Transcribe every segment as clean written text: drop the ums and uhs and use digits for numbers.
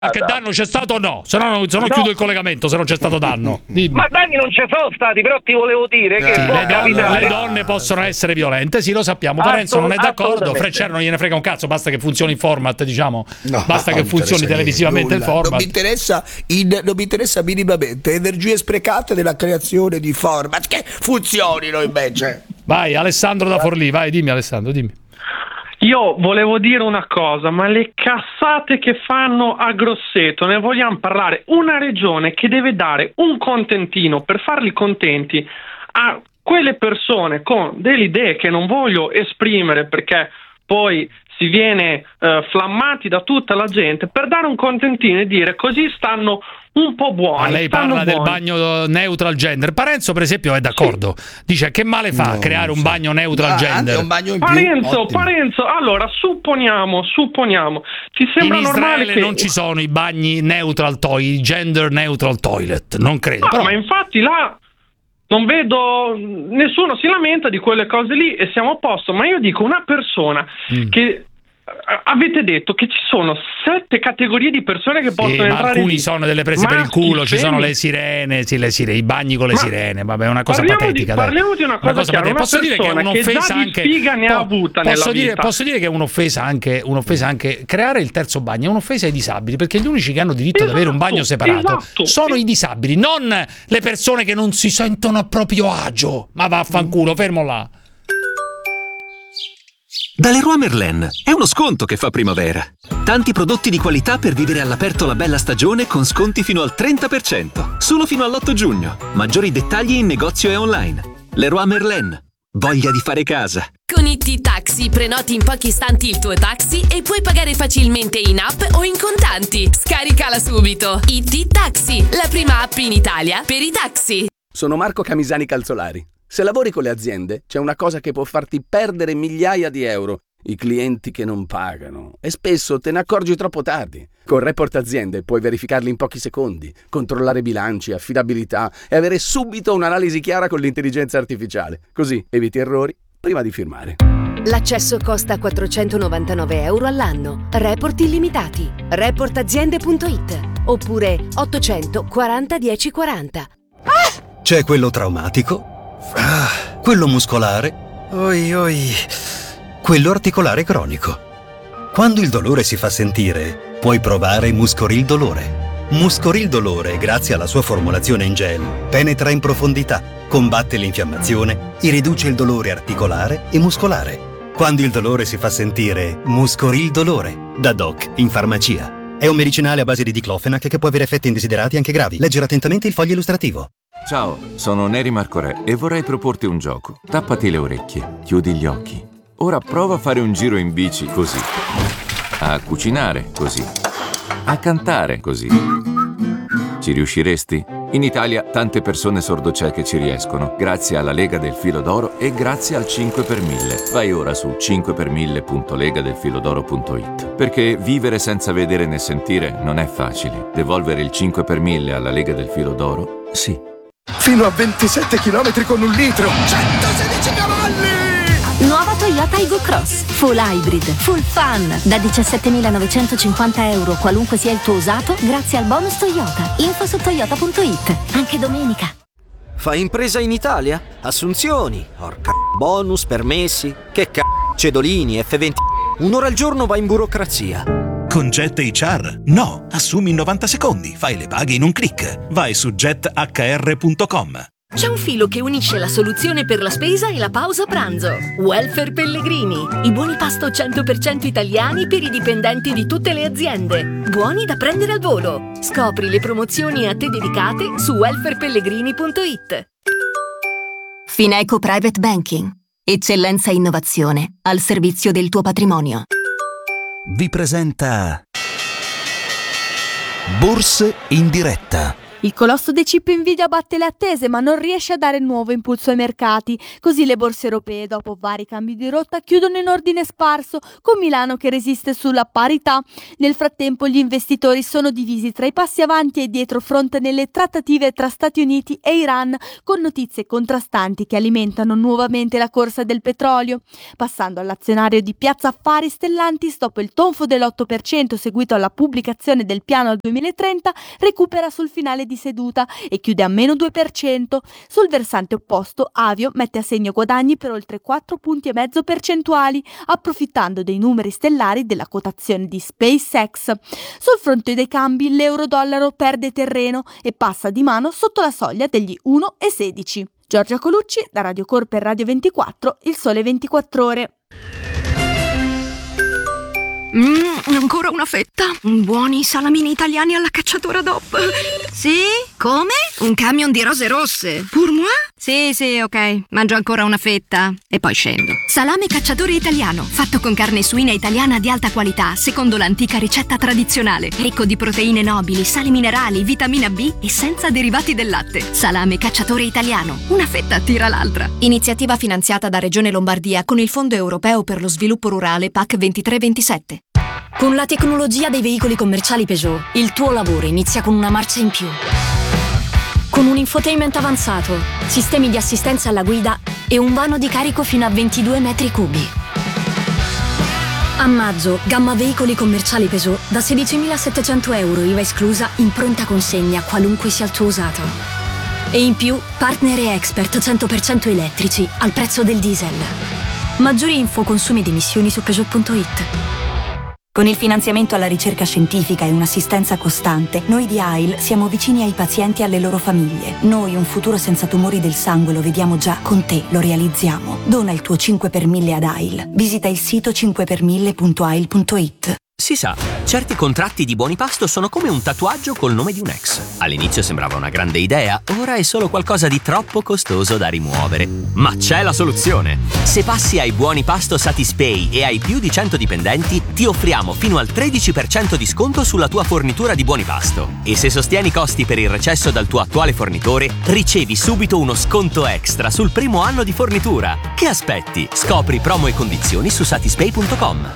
Che danno c'è stato o no? Se no chiudo il collegamento se non c'è stato danno. Dimmi. Ma danni non ci sono stati, però ti volevo dire che le donne possono essere violente, sì, lo sappiamo. Parenzo non è d'accordo, Frecciar non gliene frega un cazzo, basta che funzioni il format, diciamo. No, basta che funzioni televisivamente il format. Non mi interessa minimamente energie sprecate nella creazione di format che funzionino invece. Vai Alessandro da Forlì, vai, dimmi Alessandro, dimmi. Io volevo dire una cosa, ma le cassate che fanno a Grosseto, ne vogliamo parlare? Una regione che deve dare un contentino per farli contenti a quelle persone con delle idee che non voglio esprimere perché poi si viene flammati da tutta la gente, per dare un contentino e dire così stanno un po' buoni. Ma lei parla del bagno neutral gender. Parenzo per esempio è d'accordo, dice che male fa creare un bagno neutral gender. Un bagno in più. Parenzo, allora supponiamo ti sembra in normale Israele che non ci sono i bagni neutral i gender neutral toilet, non credo. Però... ma infatti là non vedo nessuno si lamenta di quelle cose lì e siamo a posto, ma io dico una persona che avete detto che ci sono 7 categorie di persone che possono entrare alcuni lì. sono delle prese per il culo, ci sono le sirene, i bagni con le sirene, vabbè, è una cosa patetica. Parliamo di una cosa chiara, posso dire che è un'offesa anche ne ha avuta nella vita. Posso dire che è un'offesa anche creare il terzo bagno, è un'offesa ai disabili, perché gli unici che hanno diritto ad avere un bagno separato sono i disabili, non le persone che non si sentono a proprio agio. Ma vaffanculo, fermo là. Da Leroy Merlin è uno sconto che fa primavera. Tanti prodotti di qualità per vivere all'aperto la bella stagione con sconti fino al 30%. Solo fino all'8 giugno. Maggiori dettagli in negozio e online. Leroy Merlin. Voglia di fare casa. Con IT Taxi prenoti in pochi istanti il tuo taxi e puoi pagare facilmente in app o in contanti. Scaricala subito. IT Taxi, la prima app in Italia per i taxi. Sono Marco Camisani Calzolari. Se lavori con le aziende, c'è una cosa che può farti perdere migliaia di euro: i clienti che non pagano. E spesso te ne accorgi troppo tardi. Con Report Aziende puoi verificarli in pochi secondi, controllare bilanci, affidabilità e avere subito un'analisi chiara con l'intelligenza artificiale. Così eviti errori prima di firmare. L'accesso costa 499 euro all'anno. Report illimitati. Reportaziende.it oppure 840 1040. C'è quello traumatico, quello muscolare, quello articolare cronico. Quando il dolore si fa sentire, puoi provare Muscoril Dolore. Muscoril Dolore, grazie alla sua formulazione in gel, penetra in profondità, combatte l'infiammazione e riduce il dolore articolare e muscolare. Quando il dolore si fa sentire, Muscoril Dolore, da Doc in farmacia. È un medicinale a base di diclofenac che può avere effetti indesiderati anche gravi. Leggere attentamente il foglio illustrativo. Ciao, sono Neri Marco Re e vorrei proporti un gioco. Tappati le orecchie, chiudi gli occhi. Ora prova a fare un giro in bici così. A cucinare così. A cantare così. Ci riusciresti? In Italia tante persone sordocieche ci riescono, grazie alla Lega del Filo d'Oro e grazie al 5 per 1000. Vai ora su 5per1000.legadelfilodoro.it. Perché vivere senza vedere né sentire non è facile. Devolvere il 5 per 1000 alla Lega del Filo d'Oro? Sì. Fino a 27 km con un litro. 116 cavalli! Nuova Toyota Aygo Cross. Full hybrid, full fun. Da 17.950 euro, qualunque sia il tuo usato, grazie al bonus Toyota. Info su toyota.it. Anche domenica. Fai impresa in Italia? Assunzioni, bonus, permessi, cedolini, F20. Un'ora al giorno va in burocrazia. Con Jet HR? No, assumi in 90 secondi, fai le paghe in un click. Vai su jethr.com. C'è un filo che unisce la soluzione per la spesa e la pausa pranzo. Welfare Pellegrini. I buoni pasto 100% italiani per i dipendenti di tutte le aziende. Buoni da prendere al volo. Scopri le promozioni a te dedicate su welfarepellegrini.it. Fineco Private Banking. Eccellenza e innovazione al servizio del tuo patrimonio. Vi presenta Borse in diretta Il colosso dei chip Nvidia batte le attese ma non riesce a dare nuovo impulso ai mercati. Così le borse europee, dopo vari cambi di rotta, chiudono in ordine sparso, con Milano che resiste sulla parità. Nel frattempo gli investitori sono divisi tra i passi avanti e dietro front nelle trattative tra Stati Uniti e Iran, con notizie contrastanti che alimentano nuovamente la corsa del petrolio. Passando all'azionario di Piazza Affari, Stellantis, dopo il tonfo dell'8% seguito alla pubblicazione del piano al 2030, recupera sul finale di seduta e chiude a meno 2%. Sul versante opposto, Avio mette a segno guadagni per oltre 4,5 punti percentuali, approfittando dei numeri stellari della quotazione di SpaceX. Sul fronte dei cambi, l'euro-dollaro perde terreno e passa di mano sotto la soglia degli 1,16. Giorgia Colucci, da Radio Corpo e Radio 24, Il Sole 24 Ore. Ancora una fetta. Buoni salamini italiani alla cacciatora DOP. Sì? Come? Un camion di rose rosse. Pour moi? Sì, ok. Mangio ancora una fetta e poi scendo. Salame cacciatore italiano, fatto con carne suina italiana di alta qualità, secondo l'antica ricetta tradizionale. Ricco di proteine nobili, sali minerali, vitamina B e senza derivati del latte. Salame cacciatore italiano. Una fetta tira l'altra. Iniziativa finanziata da Regione Lombardia con il Fondo Europeo per lo Sviluppo Rurale PAC 23-27. Con la tecnologia dei veicoli commerciali Peugeot, il tuo lavoro inizia con una marcia in più. Con un infotainment avanzato, sistemi di assistenza alla guida e un vano di carico fino a 22 metri cubi. A maggio, gamma veicoli commerciali Peugeot da 16.700 euro IVA esclusa in pronta consegna, qualunque sia il tuo usato. E in più, partner e expert 100% elettrici al prezzo del diesel. Maggiori info, consumi ed emissioni su Peugeot.it. Con il finanziamento alla ricerca scientifica e un'assistenza costante, noi di AIL siamo vicini ai pazienti e alle loro famiglie. Noi un futuro senza tumori del sangue lo vediamo già, con te lo realizziamo. Dona il tuo 5 per 1000 ad AIL. Visita il sito 5per1000.ail.it. Si sa, certi contratti di Buonipasto sono come un tatuaggio col nome di un ex. All'inizio sembrava una grande idea, ora è solo qualcosa di troppo costoso da rimuovere. Ma c'è la soluzione! Se passi ai Buonipasto Satispay e hai più di 100 dipendenti, ti offriamo fino al 13% di sconto sulla tua fornitura di Buonipasto. E se sostieni i costi per il recesso dal tuo attuale fornitore, ricevi subito uno sconto extra sul primo anno di fornitura. Che aspetti? Scopri promo e condizioni su satispay.com.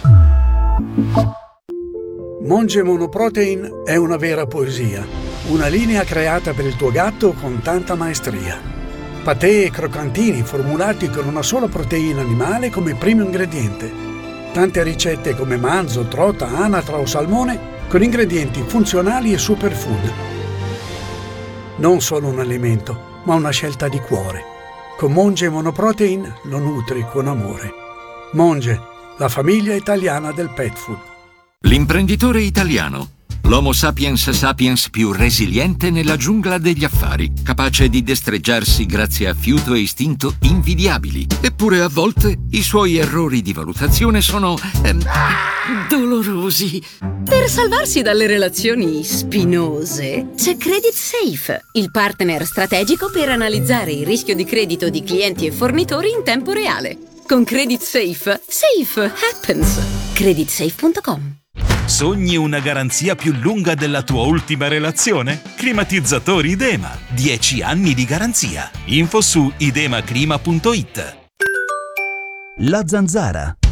Monge Monoprotein è una vera poesia, una linea creata per il tuo gatto con tanta maestria. Patè e croccantini formulati con una sola proteina animale come primo ingrediente. Tante ricette come manzo, trota, anatra o salmone con ingredienti funzionali e superfood. Non solo un alimento, ma una scelta di cuore. Con Monge Monoprotein lo nutri con amore. Monge, la famiglia italiana del pet food. L'imprenditore italiano. L'Homo sapiens sapiens più resiliente nella giungla degli affari, capace di destreggiarsi grazie a fiuto e istinto invidiabili. Eppure a volte i suoi errori di valutazione sono dolorosi. Per salvarsi dalle relazioni spinose, c'è Credit Safe, il partner strategico per analizzare il rischio di credito di clienti e fornitori in tempo reale. Con Credit Safe, safe happens. Creditsafe.com. Sogni una garanzia più lunga della tua ultima relazione? Climatizzatori Idema. 10 anni di garanzia. Info su idemaclima.it. La zanzara.